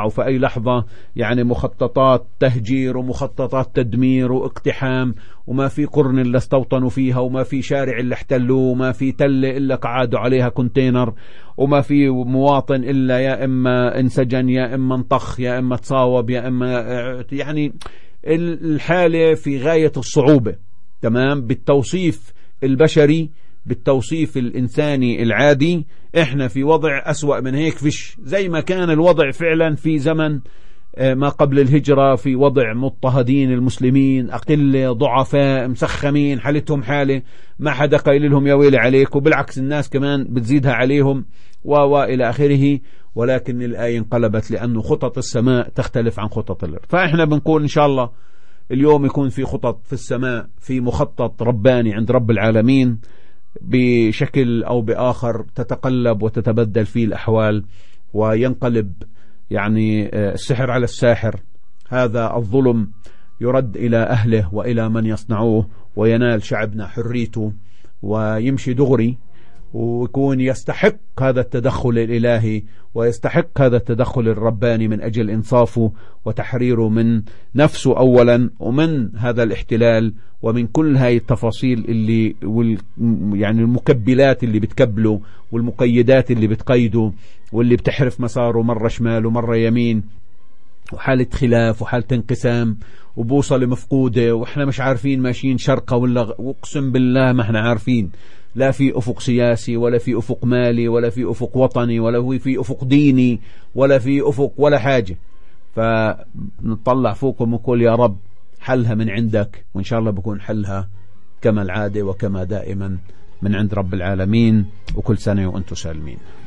يسمعوا في أي لحظة يعني مخططات تهجير ومخططات تدمير واقتحام، وما في قرن إلا استوطنوا فيها، وما في شارع إلا احتلوه، وما في تلة إلا قعدوا عليها كونتينر، وما في مواطن إلا يا إما انسجن يا إما انطخ يا إما تصاوب يا إما يعني الحالة في غاية الصعوبة. تمام. بالتوصيف البشري، بالتوصيف الإنساني العادي، إحنا في وضع أسوأ من هيك فيش، زي ما كان الوضع فعلا في زمن ما قبل الهجرة، في وضع مضطهدين المسلمين، أقل ضعفاء مسخمين حالتهم حالة ما حدا قايل لهم يا ويلي عليك، وبالعكس الناس كمان بتزيدها عليهم وإلى آخره. ولكن الآية انقلبت لأنه خطط السماء تختلف عن خطط الأرض. فإحنا بنقول إن شاء الله اليوم يكون في خطط في السماء، في مخطط رباني عند رب العالمين بشكل أو بآخر تتقلب وتتبدل فيه الأحوال، وينقلب يعني السحر على الساحر، هذا الظلم يرد إلى أهله وإلى من يصنعوه، وينال شعبنا حريته ويمشي دغري، ويكون يستحق هذا التدخل الإلهي ويستحق هذا التدخل الرباني من أجل إنصافه وتحريره من نفسه أولا، ومن هذا الاحتلال، ومن كل هاي التفاصيل اللي يعني المكبلات اللي بتكبله والمقيدات اللي بتقيده واللي بتحرف مساره مرة شمال ومرة يمين، وحالة خلاف وحالة انقسام وبوصلة مفقودة، وإحنا مش عارفين ماشيين شرقة ولا أقسم بالله ما إحنا عارفين، لا في أفق سياسي ولا في أفق مالي ولا في أفق وطني ولا في أفق ديني ولا في أفق ولا حاجة. فنطلع فوقهم ونقول يا رب حلها من عندك، وإن شاء الله بكون حلها كما العادة وكما دائما من عند رب العالمين، وكل سنة وأنتم سالمين.